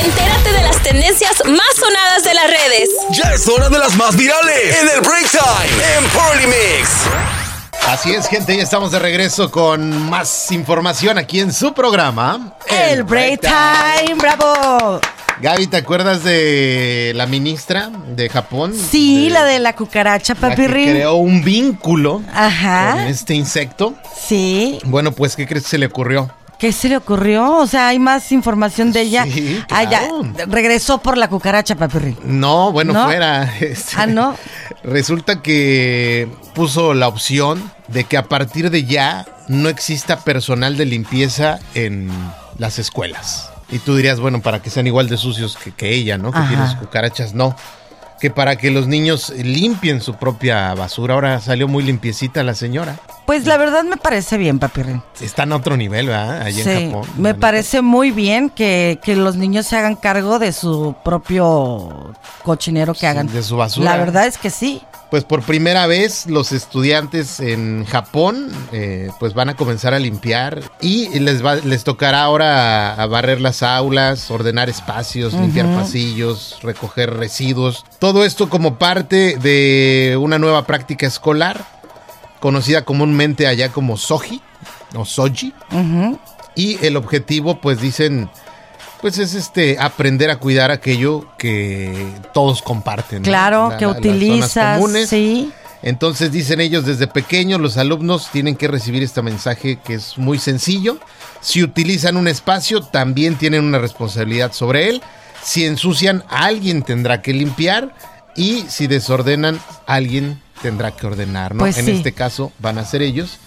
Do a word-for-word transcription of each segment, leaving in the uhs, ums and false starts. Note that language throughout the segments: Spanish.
Entérate de las tendencias más sonadas de las redes. Ya es hora de las más virales en el Break Time en Polymix. Así es, gente, ya estamos de regreso con más información aquí en su programa, El, el Break Time. Time, bravo. Gaby, ¿te acuerdas de la ministra de Japón? Sí, de, la de la cucaracha, papirrín. La que creó un vínculo Ajá. con este insecto. Sí. Bueno, pues, ¿qué crees que se le ocurrió? ¿Qué se le ocurrió? O sea, hay más información de ella. Sí, claro. Ah, ya, regresó por la cucaracha, papirrín. No, bueno, ¿No? fuera. Este, ah, ¿no? Resulta que puso la opción de que a partir de ya no exista personal de limpieza en las escuelas. Y tú dirías, bueno, para que sean igual de sucios que, que ella, ¿no? Que Ajá. tiene sus cucarachas, no. Que para que los niños limpien su propia basura. Ahora salió muy limpiecita la señora. Pues la verdad me parece bien, papirrín. Está en otro nivel, ¿verdad? Allá sí, en Japón. me parece muy bien que, que los niños se hagan cargo de su propio cochinero que hagan. De su basura. La verdad es que sí. Pues por primera vez los estudiantes en Japón eh, pues van a comenzar a limpiar y les va, les tocará ahora a, a barrer las aulas, ordenar espacios, uh-huh. limpiar pasillos, recoger residuos. Todo esto como parte de una nueva práctica escolar conocida comúnmente allá como soji o soji. Uh-huh. Y el objetivo, pues dicen, pues es este aprender a cuidar aquello que todos comparten. Claro, ¿no? que la, utilizas, las zonas comunes. Sí. Entonces dicen ellos, desde pequeños los alumnos tienen que recibir este mensaje que es muy sencillo. Si utilizan un espacio, también tienen una responsabilidad sobre él. Si ensucian, alguien tendrá que limpiar. Y si desordenan, alguien tendrá que ordenar, ¿no? Pues en sí. este caso van a ser ellos.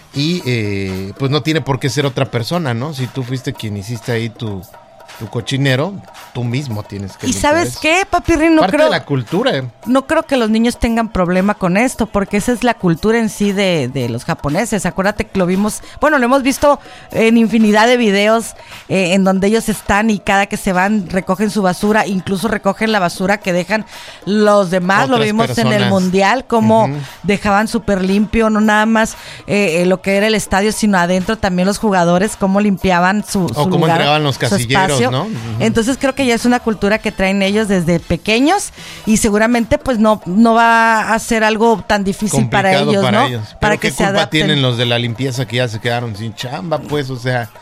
Y eh, pues no tiene por qué ser otra persona, ¿no? Si tú fuiste quien hiciste ahí tu... tu cochinero, tú mismo tienes que ¿Y sabes eso. qué, papirrín? No Parte creo, de la cultura. No creo que los niños tengan problema con esto, porque esa es la cultura en sí de, de los japoneses. Acuérdate que lo vimos, bueno, lo hemos visto en infinidad de videos eh, en donde ellos están y cada que se van recogen su basura, incluso recogen la basura que dejan los demás. Otras lo vimos personas. en el Mundial, cómo uh-huh. dejaban súper limpio, no nada más eh, lo que era el estadio, sino adentro también los jugadores, cómo limpiaban su, su o cómo lugar, entregaban los su casilleros, espacio. ¿no? Uh-huh. Entonces creo que ya es una cultura que traen ellos desde pequeños y seguramente pues no, no va a ser algo tan difícil para ellos, para ¿no? ellos. Pero para ¿qué que se culpa adapten. tienen los de la limpieza que ya se quedaron sin chamba, pues? O sea,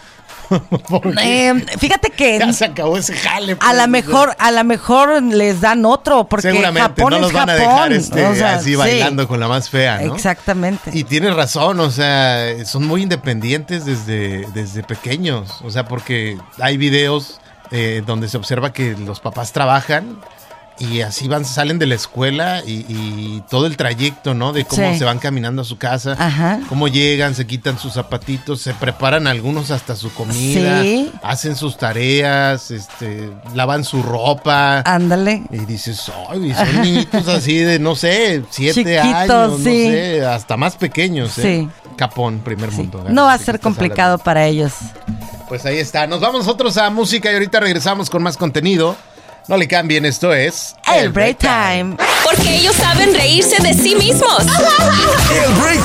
eh, fíjate que ya se acabó ese jale. Pues, a lo mejor, a lo mejor les dan otro, porque seguramente Japón no los es van a Japón, dejar este, o sea, así sí. bailando con la más fea, ¿no? Exactamente. Y tienes razón, o sea, son muy independientes desde, desde pequeños, o sea, porque hay videos eh, donde se observa que los papás trabajan y así van, salen de la escuela y, y todo el trayecto, ¿no? De cómo Sí. se van caminando a su casa, Ajá. cómo llegan, se quitan sus zapatitos, se preparan algunos hasta su comida, Sí. hacen sus tareas, este, lavan su ropa. Ándale. Y dices, ay, son niñitos así de, no sé, siete Chiquitos, años, sí. no sé, hasta más pequeños, ¿eh? Sí. Japón, primer Sí. mundo. No va a ¿De qué ser estás complicado hablando? para ellos. Pues ahí está. Nos vamos nosotros a música y ahorita regresamos con más contenido. No le cambien, esto es... El Break Time. Porque ellos saben reírse de sí mismos. El Break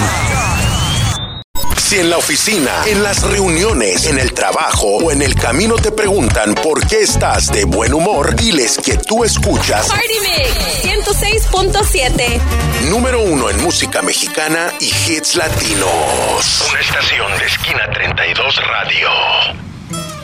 Time. Si en la oficina, en las reuniones, en el trabajo o en el camino te preguntan por qué estás de buen humor, diles que tú escuchas Party Mix ciento seis punto siete. número uno en música mexicana y hits latinos. Una estación de Esquina treinta y dos Radio.